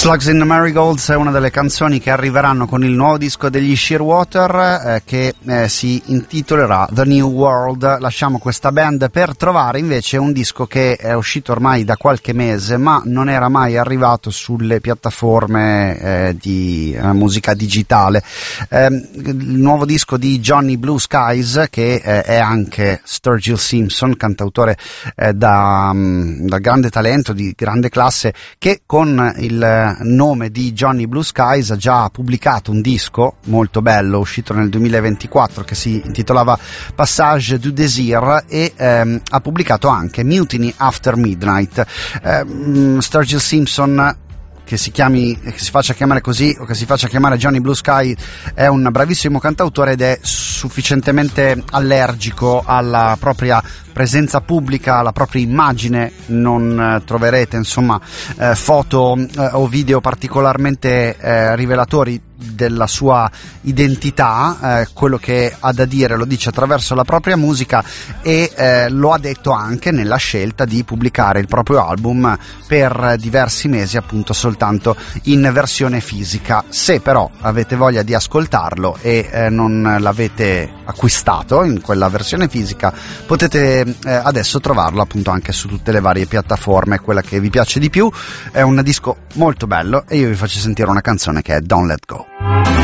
Slugs in the Marigolds è una delle canzoni che arriveranno con il nuovo disco degli Shearwater che si intitolerà The New World. Lasciamo questa band per trovare invece un disco che è uscito ormai da qualche mese ma non era mai arrivato sulle piattaforme di musica digitale. Il nuovo disco di Johnny Blue Skies, che è anche Sturgill Simpson, cantautore da grande talento, di grande classe, che con il nome di Johnny Blue Skies ha già pubblicato un disco molto bello uscito nel 2024 che si intitolava Passage du Désir e ha pubblicato anche Mutiny After Midnight. Sturgill Simpson, che si faccia chiamare così o che si faccia chiamare Johnny Blue Sky, è un bravissimo cantautore ed è sufficientemente allergico alla propria presenza pubblica, alla propria immagine. Non troverete insomma foto o video particolarmente rivelatori della sua identità. Quello che ha da dire lo dice attraverso la propria musica e lo ha detto anche nella scelta di pubblicare il proprio album per diversi mesi appunto soltanto in versione fisica. Se però avete voglia di ascoltarlo e non l'avete acquistato in quella versione fisica, potete adesso trovarlo appunto anche su tutte le varie piattaforme, quella che vi piace di più. È un disco molto bello e io vi faccio sentire una canzone che è Don't Let Go.